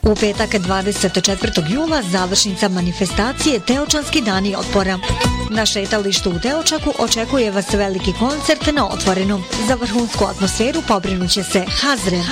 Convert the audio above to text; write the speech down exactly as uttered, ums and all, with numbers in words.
U petak dvadeset četvrtog jula završnica manifestacije Teočanski dani otpora. Na šetalištu u Teočaku očekuje vas veliki koncert na otvorenom. Za vrhunsku atmosferu pobrinuće se Hazre.